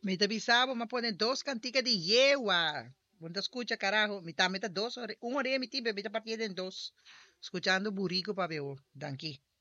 Me te avisaba, me ponen dos canticas de yegua. Cuando escucha, carajo, me está dos horas, una hora y mi tiempo, me está partiendo en dos. Escuchando Burico para ver, danqui.